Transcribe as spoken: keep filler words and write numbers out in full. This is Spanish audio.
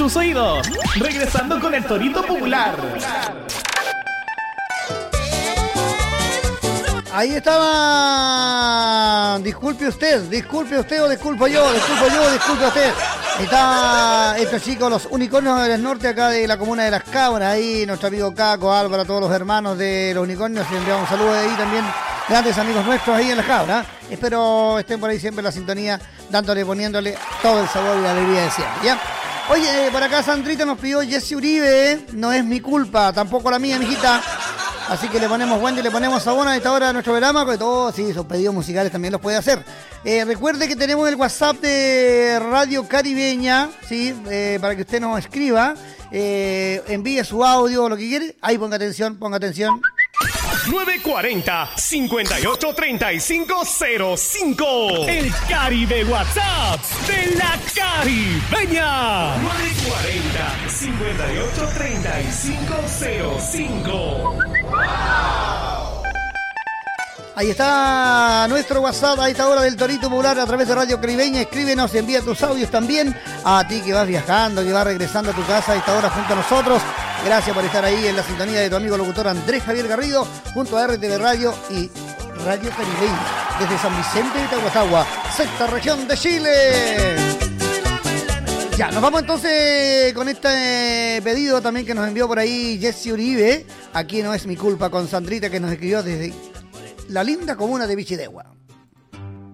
tus oídos. Regresando con el Torito Popular. Ahí estaba. Disculpe usted, disculpe usted o disculpo yo, disculpo yo, disculpe usted. Está estos chicos, los unicornios del norte, acá de la comuna de Las Cabras. Ahí nuestro amigo Caco, Álvaro, todos los hermanos de los unicornios. Le enviamos un saludo de ahí también. Grandes amigos nuestros ahí en Las Cabras. Espero estén por ahí siempre en la sintonía, dándole, poniéndole todo el sabor y la alegría de siempre, ¿ya? Oye, por acá Sandrita nos pidió Jessy Uribe, ¿eh? No es mi culpa, tampoco la mía, mijita. Así que le ponemos Wendy, le ponemos sabón a esta hora de nuestro programa, porque todos, sí, sus pedidos musicales también los puede hacer. Eh, recuerde que tenemos el WhatsApp de Radio Caribeña, ¿sí? Eh, para que usted nos escriba, eh, envíe su audio o lo que quiere. Ahí ponga atención, ponga atención. nueve cuarenta, cincuenta y ocho, treinta y cinco cero cinco. El Caribe WhatsApp de la Caribeña. nueve cuarenta, cincuenta y ocho, treinta y cinco cero cinco. Ahí está nuestro WhatsApp a esta hora del Torito Popular a través de Radio Caribeña. Escríbenos, envía tus audios también a ti que vas viajando, que vas regresando a tu casa a esta hora junto a nosotros. Gracias por estar ahí en la sintonía de tu amigo locutor Andrés Javier Garrido junto a R T V Radio y Radio Caribeña desde San Vicente de Tahuatahua, sexta región de Chile. Ya, nos vamos entonces con este pedido también que nos envió por ahí Jessy Uribe. Aquí no es mi culpa, con Sandrita, que nos escribió desde la linda comuna de Vichidegua.